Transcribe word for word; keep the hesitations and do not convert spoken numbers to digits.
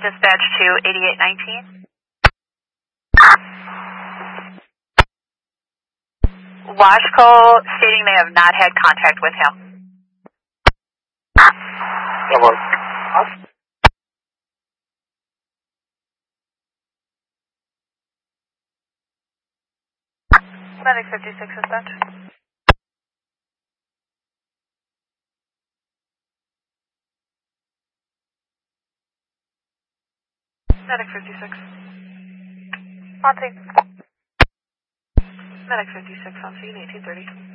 Dispatch to eighty-eight nineteen. Washco stating they have not had contact with him. Someone. Medic fifty-six dispatch. Medic fifty-six. On scene. Medic fifty-six on scene, eighteen thirty.